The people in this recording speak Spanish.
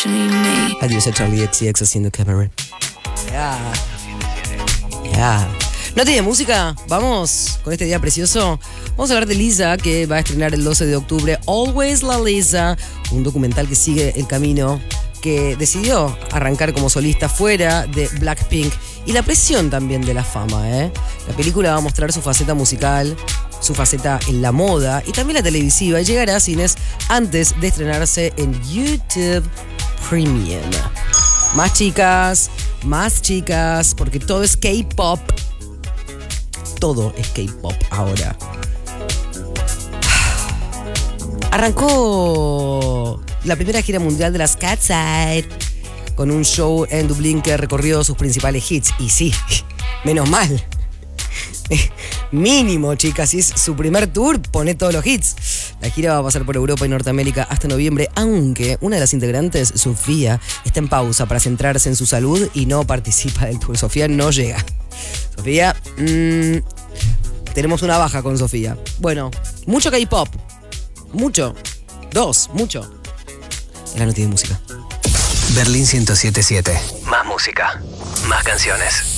Adiós a Charlie XCX haciendo Cameron. ¿No tiene música? Vamos con este día precioso. Vamos a hablar de Lisa, que va a estrenar el 12 de octubre Always la Lisa, un documental que sigue el camino que decidió arrancar como solista fuera de Blackpink y la presión también de la fama. La película va a mostrar su faceta musical, su faceta en la moda y también la televisiva, y llegará a cines antes de estrenarse en YouTube Premium. Más chicas, porque todo es K-pop. Todo es K-pop ahora. Arrancó la primera gira mundial de las Cat's-Eyed con un show en Dublín que recorrió sus principales hits. Y sí, menos mal. Mínimo, chicas, si es su primer tour, pone todos los hits. La gira va a pasar por Europa y Norteamérica hasta noviembre, aunque una de las integrantes, Sofía, está en pausa para centrarse en su salud y no participa del tour. Sofía no llega. Sofía, tenemos una baja con Sofía. Bueno, mucho K-pop. Mucho. Mucho. La no tiene música. Berlín 107.7. Más música, más canciones.